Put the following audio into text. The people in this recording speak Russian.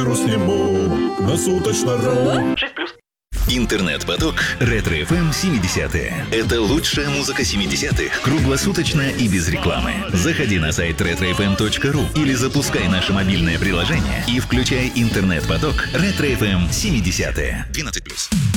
сниму на суточно.ру. 6+. Интернет-поток Ретро-ФМ 70-е. Это лучшая музыка 70-х, круглосуточно и без рекламы. Заходи на сайт retrofm.ru или запускай наше мобильное приложение и включай интернет-поток Ретро-ФМ 70-е. 12+.